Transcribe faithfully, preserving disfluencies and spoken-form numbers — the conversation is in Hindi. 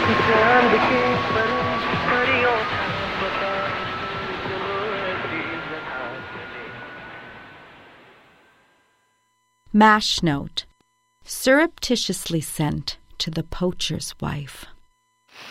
चांद के पर परियों का पता चलो ऐसी जगह चले. Mash note, surreptitiously sent to the poacher's wife.